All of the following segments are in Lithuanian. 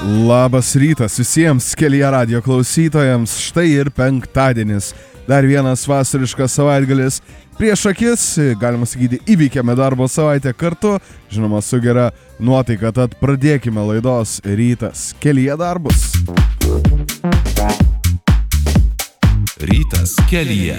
Labas rytas visiems kelyje radijo klausytojams, štai ir penktadienis, dar vienas vasariškas savaitgalis. Prieš akis, galima sakyti, įvykėme darbo savaitę kartu, žinoma, su gera nuotaika, tad pradėkime laidos Rytas kelyje darbus. Rytas kelyje.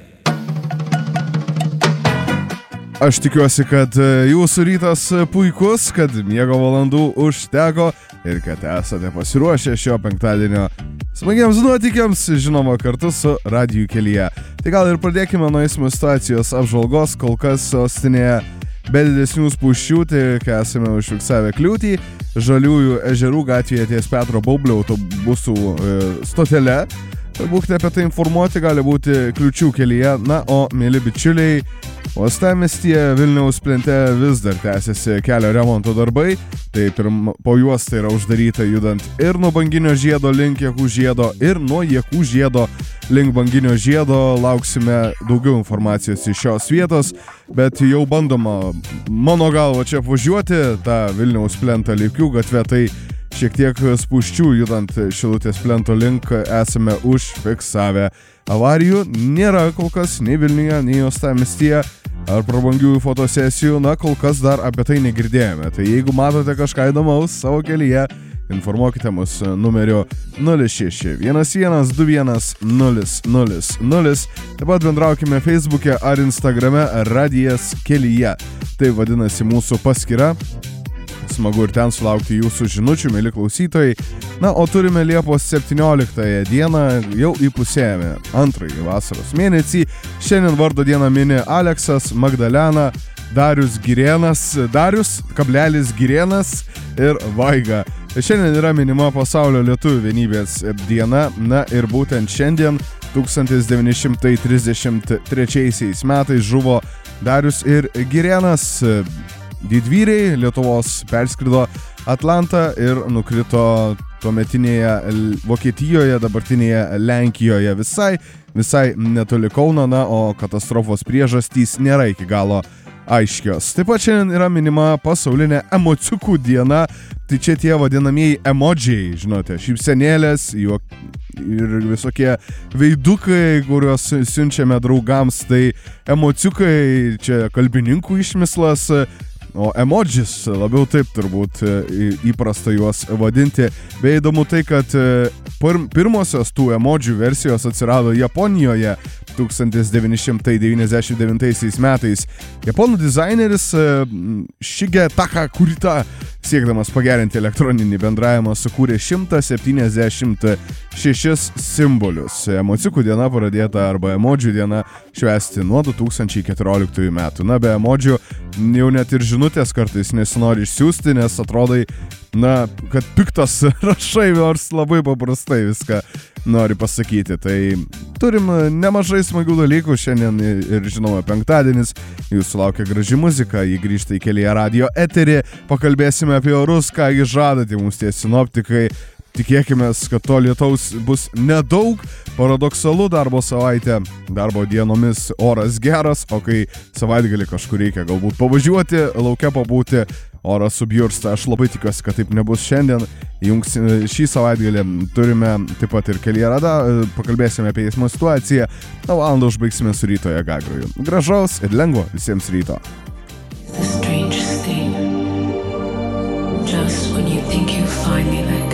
Aš tikiuosi, kad jūsų rytas puikus, kad miego valandų užteko ir kad esate pasiruošę šio penktadienio smagiems nuotykiams, žinoma, kartu su radiju kelyje. Tai gal ir pradėkime nuo eismo situacijos apžvalgos, kol kas sostinėje be didesnių spūsčių, tik esame užfiksavę kliūtį Žaliųjų ežerų gatvėje ties Petro Baublio autobusų stotele. Būkite apie tai informuoti, gali būti kliūčių kelyje. Na, o, mėly bičiuliai, uostamiestyje Vilniaus plente vis dar tęsiasi kelio remonto darbai. Tai po juosta yra uždaryta judant ir nuo Banginio žiedo link Jakų žiedo, ir nuo Jakų žiedo link Banginio žiedo. Lauksime daugiau informacijos iš šios vietos, bet jau bandoma mano galva čia apvažiuoti tą Vilniaus plentą Lykių gatvę, tai šiek tiek spūsčių judant Šilutės plento link esame užfiksavę. Avarijų nėra kol kas nei Vilniuje, nei uostamiestyje ar prabangiųjų fotosesijų, na kol kas dar apie tai negirdėjome. Tai jeigu matote kažką įdomaus savo kelyje, informuokite mus numeriu 06 11 21 000. Taip pat bendraukime Facebook'e ar Instagram'e Radijas kelyje. Tai vadinasi mūsų paskyra. Smagu ir ten sulaukti jūsų žinučių, mėly klausytojai. Na, o turime Liepos 17 dieną, jau įpusėjame antrąjį vasaros mėnesį. Šiandien vardo dieną mini Aleksas, Magdalena, Darius Girėnas ir Vaiga. Šiandien yra minima pasaulio lietuvių vienybės diena, na ir būtent šiandien 1933 metais žuvo Darius ir Girėnas. Didvyriai Lietuvos perskrido Atlantą ir nukrito tuometinėje Vokietijoje, dabartinėje Lenkijoje, visai netoli Kauno, na, o katastrofos priežastys nėra iki galo aiškios. Taip pat šiandien yra minima pasaulinė emociukų diena, tai čia tie vadinamieji emodžiai, žinote, šypsenėlės ir visokie veidukai, kuriuos siunčiame draugams, tai emociukai, čia kalbininkų išmislas, o emodžis labiau taip turbūt įprasta juos vadinti. Bei įdomu tai, kad pirmosios tų emodžių versijos atsirado Japonijoje 1999 metais. Japonų dizaineris Shigetaka Kurita, siekdamas pagerinti elektroninį bendravimą, sukūrė 176 simbolius. Emociukų diena pradėta arba emodžių diena švęsti nuo 2014 metų. Na, be emodžių jau net ir žinutės kartais nesinori išsiųsti, nes atrodai, na, kad piktas rašai, nors labai paprastai viską nori pasakyti. Tai turim nemažai smagių dalykų šiandien ir žinoma penktadienis. Jūsų laukia graži muzika, jį grįžta į kelyje radijo eterį. Pakalbėsime apie orus, ką jį žadate mums tie sinoptikai. Tikėkime, kad to lietaus bus nedaug. Paradoksalu, darbo savaitė, darbo dienomis oras geras, o kai savaitgalį kažkur reikia galbūt pavažiuoti, lauke pabūti, oras subjursta. Aš labai tikiuosi, kad taip nebus šiandien. Šį savaitgalį turime taip pat ir kelyje radą, pakalbėsime apie eismo situaciją. Na, valandą užbaigsime su ryto Jagagroju. Gražaus ir lengvo visiems ryto. Just when you think you finally let